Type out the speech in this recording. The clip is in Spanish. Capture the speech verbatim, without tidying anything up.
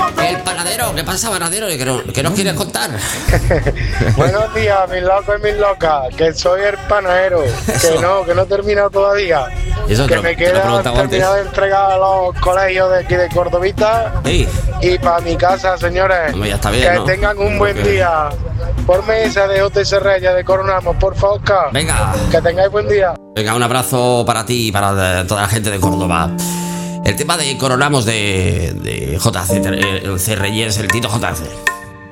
El panadero, ¿qué pasa, panadero? ¿Qué, no, qué nos quieres contar? Buenos días, mis locos y mis locas, que soy el panadero, que no, que no he terminado todavía. Eso que te, me te lo he queda preguntado terminar antes. de entregar a los colegios de aquí de Cordovita Sí. y para mi casa, señores. Hombre, ya está bien, que ¿no? tengan un buen Porque- día. Por mesa de J C Reyes de Coronamos, por favor. Venga. Que tengáis buen día. Venga, un abrazo para ti y para eh, toda la gente de Córdoba. El tema de Coronamos de, de J C, el C Reyes, el Tito J C.